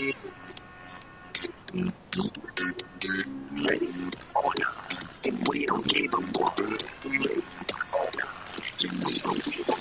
Ready or not, we don't give a what. Ready or not, just